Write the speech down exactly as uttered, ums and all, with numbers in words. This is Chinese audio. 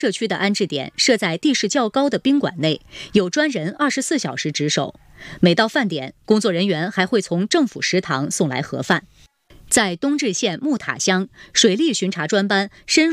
社区的安置点设在地势较高的宾馆内，有专人二十四小时值守。每到饭点，工作人员还会从政府食堂送来盒饭。在东至县木塔乡，水利巡查专班深入